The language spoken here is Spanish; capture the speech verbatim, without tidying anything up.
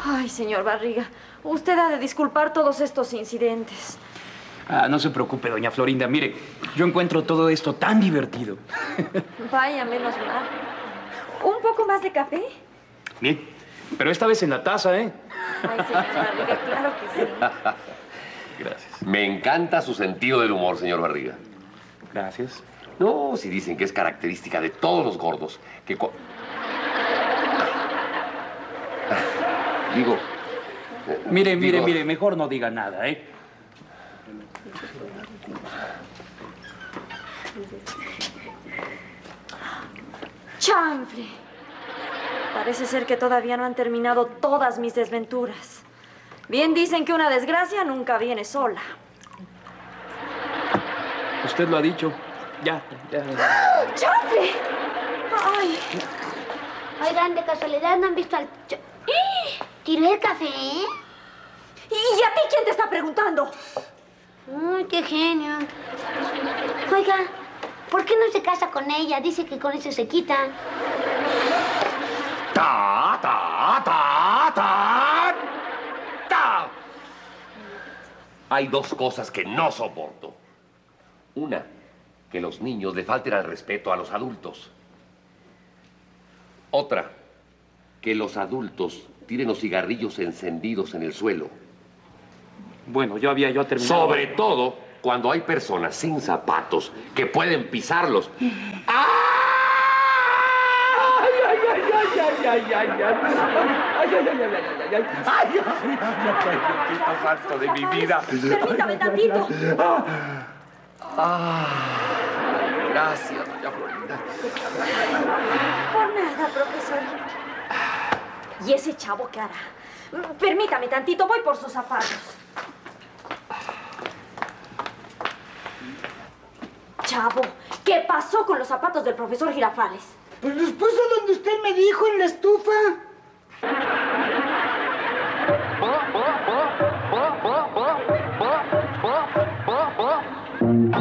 Ay, señor Barriga, usted ha de disculpar todos estos incidentes. Ah, no se preocupe, doña Florinda. Mire, yo encuentro todo esto tan divertido. Vaya, menos mal. ¿Un poco más de café? Bien, pero esta vez en la taza, ¿eh? Ay, señor Barriga, claro que sí. Gracias. Me encanta su sentido del humor, señor Barriga. Gracias. No, si dicen que es característica de todos los gordos, que... cu- Digo... eh, Mire, mire, digo- mire, mejor no diga nada, ¿eh? ¡Chanfle! Parece ser que todavía no han terminado todas mis desventuras. Bien dicen que una desgracia nunca viene sola. Usted lo ha dicho. Ya, ya. ¡Chanfle! ¡Ay! Oigan, de casualidad no han visto al... ch- ¡Eh! ¿Tiró el café? ¿Y a ti quién te está preguntando? ¡Ay, qué genio! Oiga, ¿por qué no se casa con ella? Dice que con eso se quitan. ¡Ta, ta, ta, ta! ¡Ta! Hay dos cosas que no soporto. Una, que los niños le falten al respeto a los adultos. Otra, que los adultos tiren los cigarrillos encendidos en el suelo. Bueno, yo había yo terminado. Sobre todo cuando hay personas sin zapatos que pueden pisarlos. ¡Ay, ay, ay, ay, ay, ay, ay, ay! ¡Ay, ay, ay, ay, ay, ay! ¡Ay, ay, ay, ay, Diosito santo de mi vida! Permítame tantito. Ah, gracias, doña Florinda. Por nada, profesor. ¿Y ese chavo qué hará? Permítame tantito, voy por sus zapatos. Chavo, ¿qué pasó con los zapatos del profesor Girafales? Pues los puso donde usted me dijo, en la estufa.